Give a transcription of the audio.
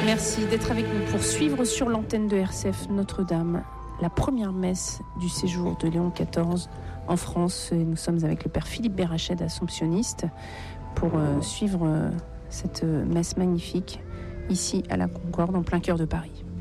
Merci d'être avec nous pour suivre sur l'antenne de RCF Notre-Dame la première messe du séjour de Léon XIV en France. Et nous sommes avec le père Philippe Bérached, assomptionniste, pour suivre cette messe magnifique ici à la Concorde, en plein cœur de Paris.